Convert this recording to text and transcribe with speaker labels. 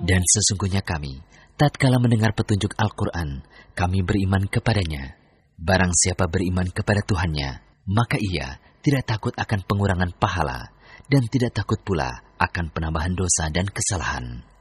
Speaker 1: Dan sesungguhnya kami, tatkala mendengar petunjuk Al-Quran, kami beriman kepadanya. Barang siapa beriman kepada Tuhannya, maka ia tidak takut akan pengurangan pahala dan tidak takut pula akan penambahan dosa dan kesalahan.